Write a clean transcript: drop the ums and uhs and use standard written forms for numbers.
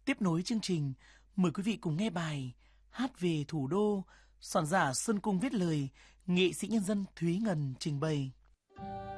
Tiếp nối chương trình, mời quý vị cùng nghe bài Hát về thủ đô, soạn giả Xuân Cung viết lời, nghệ sĩ nhân dân Thúy Ngân trình bày.